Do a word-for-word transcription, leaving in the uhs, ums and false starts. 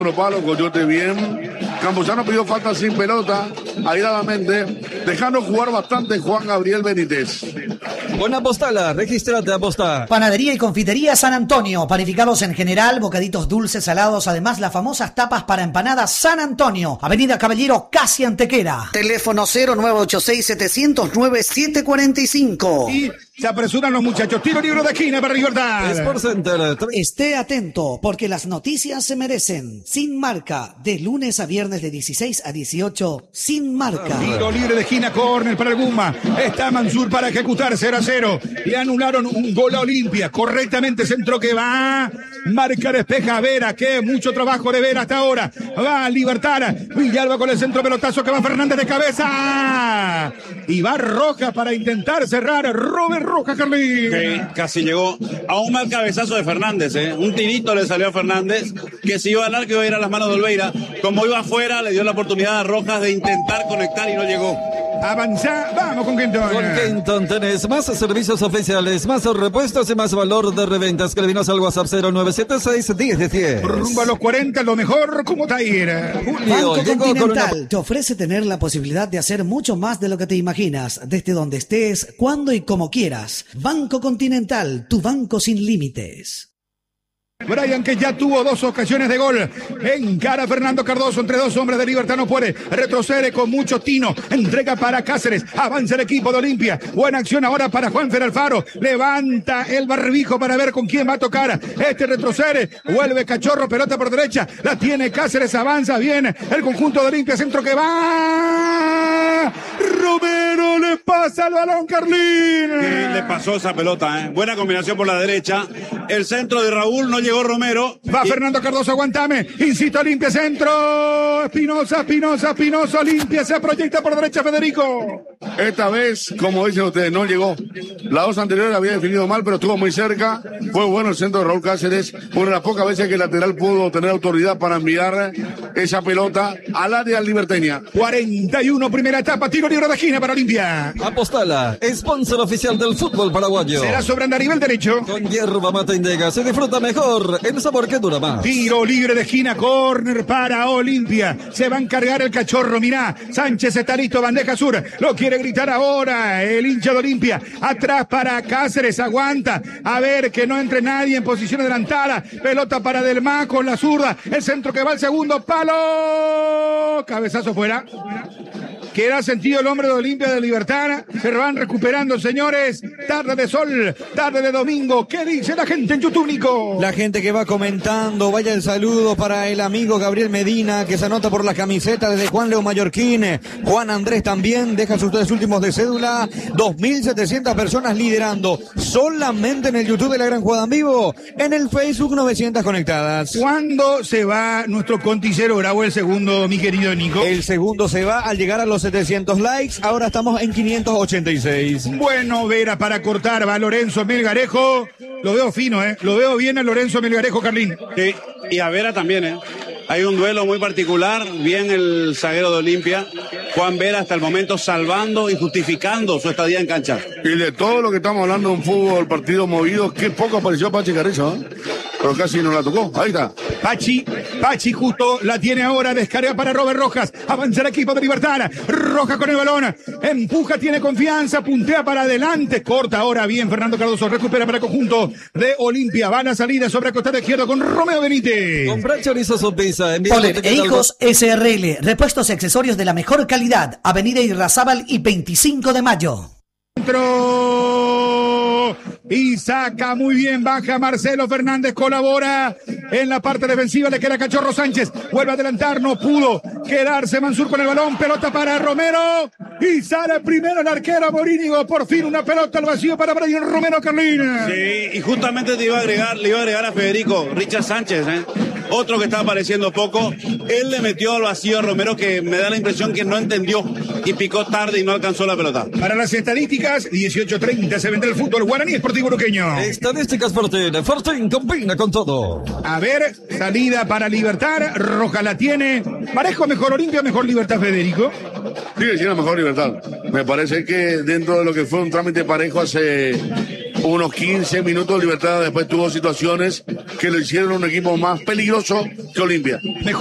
Palo, Coyote bien. Campuzano pidió falta sin pelota, airadamente, dejando jugar bastante Juan Gabriel Benítez. Buena postala, regístrate a postar. Panadería y confitería San Antonio, panificados en general, bocaditos dulces, salados, además las famosas tapas para empanadas San Antonio, Avenida Caballero, casi Antequera. Teléfono cero nueve ocho seis, setecientos nueve, siete cuarenta y cinco. Y se apresuran los muchachos. Tiro libre de esquina para Libertad. Sport Center. Esté atento, porque las noticias se merecen. Sin marca, de lunes a viernes de dieciséis a dieciocho, sin marca. Tiro libre de esquina, córner para el Guma. Está Mansur para ejecutar cero a cero. Le anularon un gol a Olimpia. Correctamente centro que va. Marca despeja a Vera, que mucho trabajo de Vera hasta ahora. Va a Libertad. Villalba con el centro pelotazo que va Fernández de cabeza. Y va Rojas para intentar cerrar. Robert Rojas, Carlín. Sí, casi llegó a un mal cabezazo de Fernández, ¿eh? Un tirito le salió a Fernández, que si iba al arco iba a ir a las manos de Olveira. Como iba afuera, le dio la oportunidad a Rojas de intentar conectar y no llegó. Avanza, vamos con Kenton. Con Kenton tenés más servicios oficiales, más repuestos y más valor de reventas. Que le vinos al WhatsApp cero nueve siete seis, diez diez. Rumbo a los cuarenta, lo mejor, como Tair. Banco Continental una... te ofrece tener la posibilidad de hacer mucho más de lo que te imaginas, desde donde estés, cuando y como quieras. Banco Continental, tu banco sin límites. Brian, que ya tuvo dos ocasiones de gol, encara a Fernando Cardoso entre dos hombres de Libertad, no puede, retrocede con mucho tino, entrega para Cáceres, avanza el equipo de Olimpia, buena acción ahora para Juanfer Alfaro, levanta el barbijo para ver con quién va a tocar, este retrocede, vuelve Cachorro, pelota por derecha, la tiene Cáceres, avanza bien el conjunto de Olimpia, centro que va, Romero le pasa el balón, Carlín. Sí, le pasó esa pelota, ¿eh? Buena combinación por la derecha, el centro de Raúl no llegó Romero. Va y... Fernando Cardoso, aguantame. Incita Olimpia, centro. Espinosa, Espinosa, Espinosa, Olimpia. Se proyecta por derecha Federico. Esta vez, como dicen ustedes, no llegó. La dos anteriores había definido mal, pero estuvo muy cerca. Fue bueno el centro de Raúl Cáceres. Una de las pocas veces que el lateral pudo tener autoridad para enviar esa pelota al área liberteña. cuarenta y uno, primera etapa. Tiro libre de esquina para Olimpia. Apostala, sponsor oficial del fútbol paraguayo. Será sobre a nivel derecho. Con hierba mata Indega se disfruta mejor. El sabor que dura más. Tiro libre de esquina, córner para Olimpia. Se va a encargar el Cachorro, mirá. Sánchez está listo, bandeja sur. Lo quiere gritar ahora el hincha de Olimpia. Atrás para Cáceres, aguanta. A ver que no entre nadie en posición adelantada. Pelota para Delmá con la zurda. El centro que va al segundo palo. Cabezazo fuera. Queda sentido el hombre de Olimpia de Libertad. Se van recuperando, señores. Tarde de sol, tarde de domingo. ¿Qué dice la gente en YouTube, Nico? La gente que va comentando, vaya el saludo para el amigo Gabriel Medina, que se anota por la camiseta desde Juan Leo Mallorquín. Juan Andrés también deja sus tres últimos de cédula. dos mil setecientas personas liderando solamente en el YouTube de La Gran Jugada en Vivo. En el Facebook novecientas conectadas. ¿Cuándo se va nuestro conticero Bravo, el segundo, mi querido Nico? El segundo se va al llegar a los setecientos likes. Ahora estamos en quinientos ochenta y seis. Bueno, Vera para cortar. Va Lorenzo Melgarejo. Lo veo fino, ¿eh? Lo veo bien a Lorenzo Melgarejo, Carlín. Sí, y a Vera también, ¿eh? Hay un duelo muy particular. Bien el zaguero de Olimpia. Juan Vera hasta el momento salvando y justificando su estadía en cancha. Y de todo lo que estamos hablando de un fútbol, partido movido, qué poco apareció Pachi Carrizo, ¿eh? Pero casi no la tocó. Ahí está. Pachi, Pachi justo la tiene ahora, descarga para Robert Rojas, avanza el equipo de Libertad, Rojas con el balón, empuja, tiene confianza, puntea para adelante, corta ahora bien Fernando Cardoso, recupera para el conjunto de Olimpia, va a la salida sobre el costado izquierdo con Romeo Benítez. Compra chorizo Sopisa. Polet e Hijos S R L, repuestos y accesorios de la mejor calidad, Avenida Irrazábal y veinticinco de mayo. Centro y saca muy bien, baja Marcelo Fernández, colabora en la parte defensiva, le queda Cachorro Sánchez, vuelve a adelantar, no pudo quedarse Mansur con el balón, pelota para Romero y sale primero el arquero Morínigo, por fin una pelota al vacío para Brian Romero, Carlina. Sí, y justamente te iba a agregar, le iba a agregar a Federico, Richard Sánchez, ¿eh? Otro que está apareciendo poco, él le metió al vacío a Romero, que me da la impresión que no entendió y picó tarde y no alcanzó la pelota. Para las estadísticas, dieciocho treinta se vende el fútbol Guaraní Esportivo Uruqueño. Estadísticas Fortín, Fortín combina con todo. A ver, salida para Libertad, Roja la tiene, parejo mejor Olimpia, mejor Libertad, Federico. Sigue siendo mejor Libertad. Me parece que dentro de lo que fue un trámite parejo hace unos quince minutos de libertad, después tuvo situaciones que lo hicieron un equipo más peligroso que Olimpia.